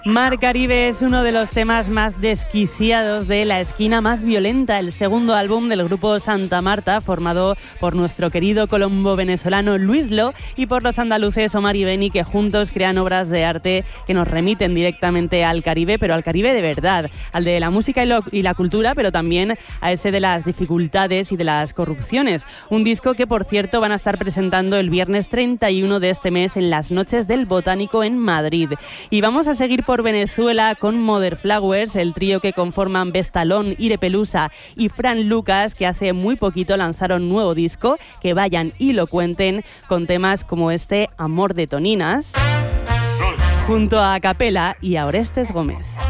Mar Caribe es uno de los temas más desquiciados de La Esquina Más Violenta, el segundo álbum del grupo Santa Marta, formado por nuestro querido colombo-venezolano Luis Lo y por los andaluces Omar y Beni, que juntos crean obras de arte que nos remiten directamente al Caribe, pero al Caribe de verdad, al de la música y la cultura, pero también a ese de las dificultades y de las corrupciones. Un disco que, por cierto, van a estar presentando el viernes 31 de este mes en las Noches del Botánico en Madrid. Y vamos a seguir por Venezuela con Mother Flowers, el trío que conforman Beth Talón, Ire Pelusa y Fran Lucas, que hace muy poquito lanzaron nuevo disco. Que vayan y lo cuenten con temas como este Amor de Toninas, junto a Capela y a Orestes Gómez.